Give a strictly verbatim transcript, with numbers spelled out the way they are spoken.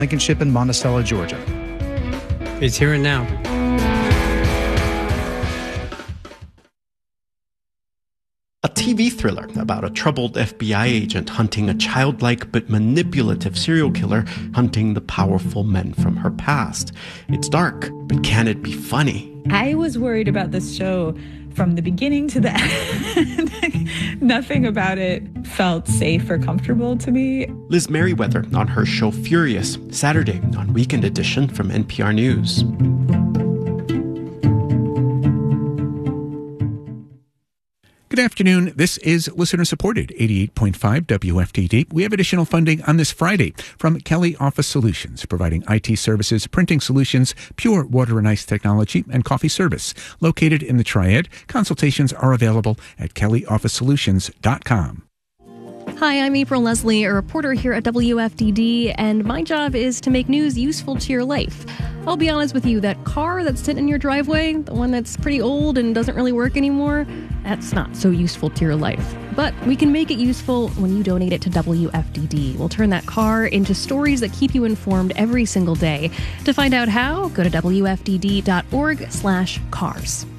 Lincoln Ship in Monticello, Georgia. It's here and now. A T V thriller about a troubled F B I agent hunting a childlike but manipulative serial killer hunting the powerful men from her past. It's dark, but can it be funny? I was worried about this show from the beginning to the end. Nothing about it felt safe or comfortable to me. Liz Merriweather on her show Furious, Saturday on Weekend Edition from N P R News. Good afternoon. This is listener-supported eighty-eight point five W F T D. We have additional funding on this Friday from Kelly Office Solutions, providing I T services, printing solutions, pure water and ice technology, and coffee service. Located in the Triad, consultations are available at kelly office solutions dot com. Hi, I'm April Leslie, a reporter here at W F D D, and my job is to make news useful to your life. I'll be honest with you, that car that's sitting in your driveway, the one that's pretty old and doesn't really work anymore, that's not so useful to your life. But we can make it useful when you donate it to W F D D. We'll turn that car into stories that keep you informed every single day. To find out how, go to W F D D dot org slash cars.